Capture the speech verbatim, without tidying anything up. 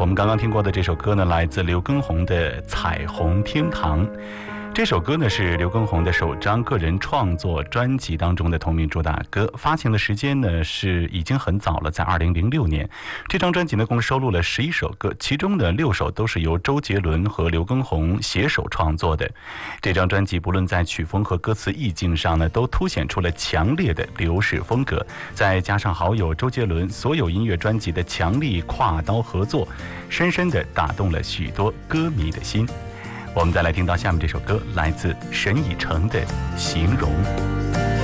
我们刚刚听过的这首歌呢，来自刘畊宏的《彩虹天堂》。这首歌呢是刘畊宏的首张个人创作专辑当中的同名主打歌，发行的时间呢是已经很早了，在二零零六年。这张专辑呢共收录了十一首歌，其中的六首都是由周杰伦和刘畊宏携手创作的。这张专辑不论在曲风和歌词意境上呢，都凸显出了强烈的刘氏风格，再加上好友周杰伦所有音乐专辑的强力跨刀合作，深深地打动了许多歌迷的心。我们再来听到下面这首歌，来自沈以诚的《形容》。